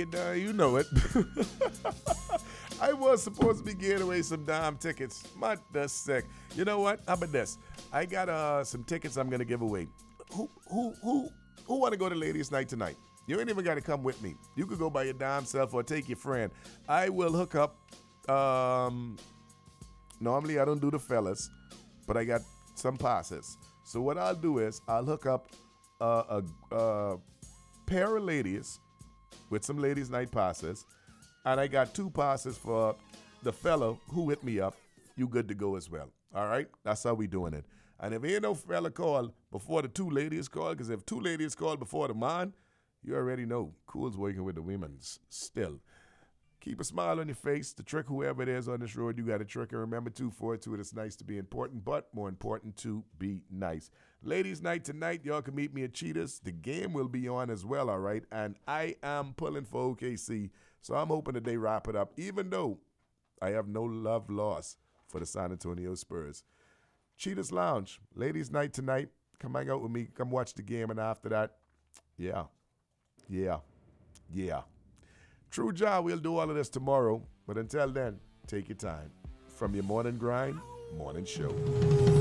you know it. I was supposed to be giving away some damn tickets. Mother sick. You know what? How about this? I got some tickets I'm gonna give away. Who want to go to ladies' night tonight? You ain't even got to come with me. You could go by your damn self or take your friend. I will hook up. Normally I don't do the fellas, but I got some passes. So what I'll do is I'll hook up a pair of ladies with some ladies' night passes, and I got 2 passes for the fellow who hit me up. You good to go as well. All right? That's how we doing it. And if ain't no fella call before the 2 ladies call, because if 2 ladies call before the man, you already know Cool's working with the women's still. Keep a smile on your face. To trick whoever it is on this road, you got to trick. And remember, too, for it, it's nice to be important, but more important to be nice. Ladies' night tonight, y'all can meet me at Cheetahs. The game will be on as well, all right? And I am pulling for OKC, so I'm hoping that they wrap it up, even though I have no love lost for the San Antonio Spurs. Cheetahs Lounge, ladies' night tonight. Come hang out with me. Come watch the game, and after that, yeah. True John, we'll do all of this tomorrow. But until then, take your time. From your morning grind, morning show.